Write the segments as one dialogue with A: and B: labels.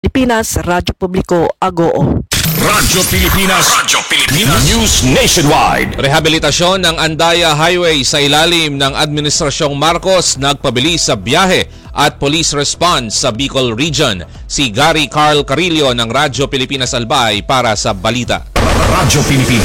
A: Pilipinas, Radyo Publiko, Agoo.
B: Radyo Pilipinas, News Nationwide.
C: Rehabilitasyon ng Andaya Highway sa ilalim ng Administrasyong Marcos nagpabilis sa biyahe at police response sa Bicol Region. Si Gary Carl Carillo ng Radyo Pilipinas Albay para sa balita.
B: Radyo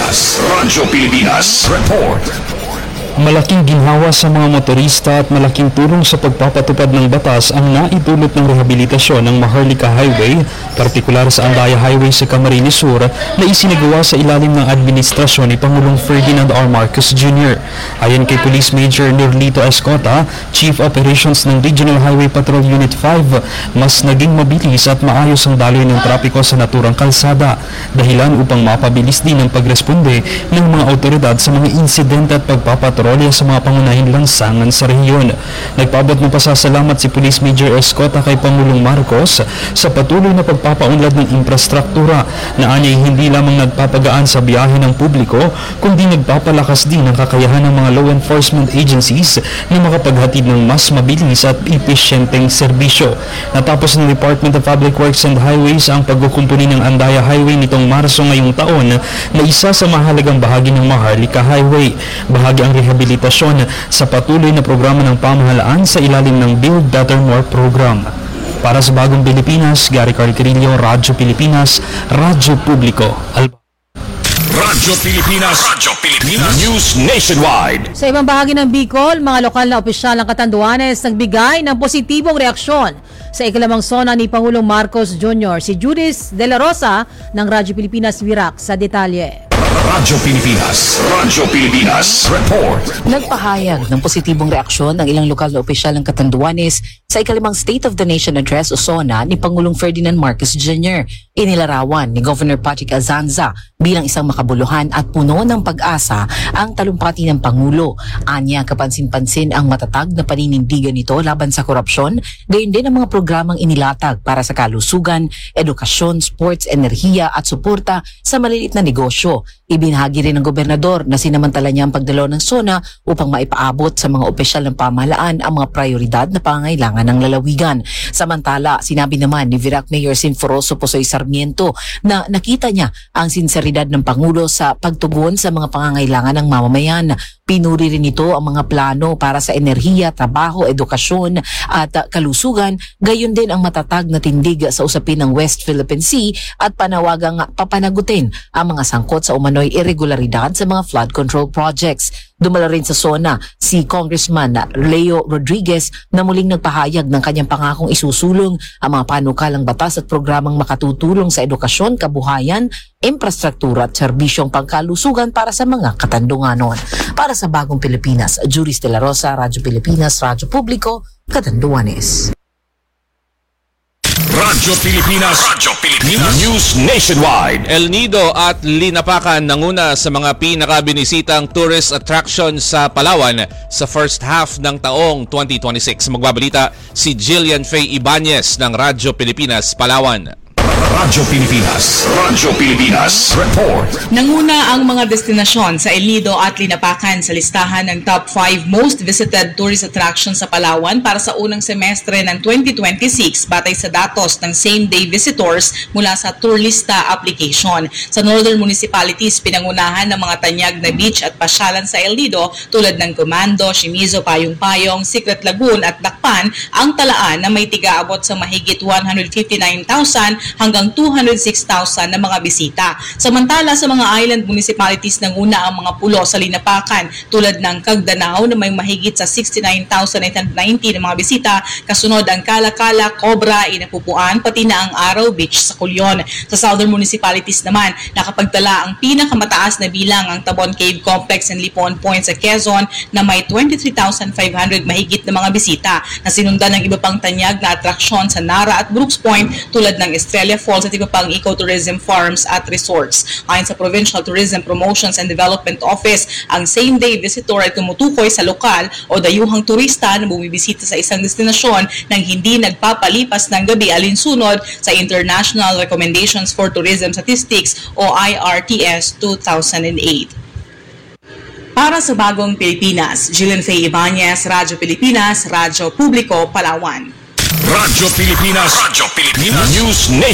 B: Pilipinas, report.
D: Malaking ginhawa sa mga motorista at malaking tulong sa pagpapatupad ng batas ang naidulot ng rehabilitasyon ng Maharlika Highway, partikular sa Andaya Highway sa Camarines Sur, na isinagawa sa ilalim ng administrasyon ni Pangulong Ferdinand R. Marcos Jr. Ayon kay Police Major Nurlito Escota, Chief Operations ng Regional Highway Patrol Unit 5, mas naging mabilis at maayos ang daloy ng trapiko sa naturang kalsada, dahilan upang mapabilis din ang pagresponde ng mga autoridad sa mga insidente at pagpapatrol sa mga pangunahing lansangan sa rehiyon. Nagpaabot ng pasasalamat si Police Major Escota kay Pangulong Marcos sa patuloy na pagpapaunlad ng infrastruktura na anyay hindi lamang nagpapagaan sa biyahe ng publiko, kundi nagpapalakas din ang kakayahan ng mga law enforcement agencies na makapaghatid ng mas mabilis at epesyenteng serbisyo. Natapos ng Department of Public Works and Highways ang pagkukumpuni ng Andaya Highway nitong Marso ngayong taon na isa sa mahalagang bahagi ng Maharlika Highway. Bahagi ang rehabilitasyon sa patuloy na programa ng pamahalaan sa ilalim ng Build Better More program. Para sa Bagong Pilipinas, Gary Carl Carillo, Radyo Pilipinas, Radyo Publiko,
B: Radyo Pilipinas, News Nationwide.
E: Sa ibang bahagi ng Bicol, mga lokal na opisyal ng Catanduanes nagbigay ng positibong reaksyon sa ikalimang sona ni Pangulong Marcos Jr. Si Judith De La Rosa ng Radyo Pilipinas Virac sa detalye.
B: Radyo Pilipinas, report.
F: Nagpahayag ng positibong reaksyon ng ilang lokal na opisyal ng Catanduanes sa ikalimang State of the Nation Address o SONA ni Pangulong Ferdinand Marcos Jr. Inilarawan ni Governor Patrick Azanza bilang isang makabuluhan at puno ng pag-asa ang talumpati ng Pangulo. Anya, kapansin-pansin ang matatag na paninindigan nito laban sa korupsyon, gayon din ang mga programang inilatag para sa kalusugan, edukasyon, sports, enerhiya at suporta sa maliliit na negosyo. Ibinahagi rin ng gobernador na sinamantala niya ang pagdalo ng SONA upang maipaabot sa mga opisyal ng pamahalaan ang mga prioridad na pangangailangan ng lalawigan. Samantala, sinabi naman ni Virac Mayor Sinforoso Posoy Sarmiento na nakita niya ang sinseridad ng Pangulo sa pagtugon sa mga pangangailangan ng mamamayan. Pinuri rin ito ang mga plano para sa enerhiya, trabaho, edukasyon at kalusugan, gayon din ang matatag na tindig sa usapin ng West Philippine Sea at panawagang papanagutin ang mga sangkot sa umano'y irregularidad sa mga flood control projects. Dumala rin sa SONA si Congressman Leo Rodriguez na muling nagpahayag ng kanyang pangakong isusulong ang mga panukalang batas at programang makatutulong sa edukasyon, kabuhayan, infrastruktura at serbisyong pangkalusugan para sa mga Katandunganon. Para sa Bagong Pilipinas, Judith De La Rosa, Radyo Pilipinas, Radyo Publiko, Catanduanes.
B: Radyo Pilipinas, News Nationwide.
C: El Nido at Linapakan nanguna sa mga pinakabinisitang tourist attraction sa Palawan sa first half ng taong 2026. Magbabalita si Jillian Faye Ibanez ng Radyo Pilipinas, Palawan.
B: Radyo Pilipinas, report.
G: Nanguna ang mga destinasyon sa El Nido at Linapakan sa listahan ng top 5 most visited tourist attractions sa Palawan para sa unang semestre ng 2026 batay sa datos ng same-day visitors mula sa Tourlista application. Sa northern municipalities, pinangunahan ng mga tanyag na beach at pasyalan sa El Nido tulad ng Comando, Shimizo, Payong-Payong, Secret Lagoon at Dakpan ang talaan na may tiga-abot sa mahigit 159,000 hanggang 206,000 na mga bisita. Samantala sa mga island municipalities nanguna ang mga pulo sa Linapakan tulad ng Cagdanao na may mahigit sa 69,890 na mga bisita, kasunod ang Kalakala, Cobra, Inapupuan, pati na ang Araw Beach sa Culyon. Sa southern municipalities naman, nakapagtala ang pinakamataas na bilang ang Tabon Cave Complex and Lipon Point sa Quezon na may 23,500 mahigit na mga bisita na sinundan ng iba pang tanyag na atraksyon sa Nara at Brooks Point tulad ng Estrella Falls at iba pang ecotourism farms at resorts. Ayon sa Provincial Tourism Promotions and Development Office, ang same-day visitor ay tumutukoy sa lokal o dayuhang turista na bumibisita sa isang destinasyon nang hindi nagpapalipas ng gabi alinsunod sa International Recommendations for Tourism Statistics o IRTS 2008. Para sa Bagong Pilipinas, Jillian Faye Ibanez, Radyo Pilipinas, Radyo Publiko, Palawan.
B: Radyo Pilipinas. Radyo Pilipinas. News Nation.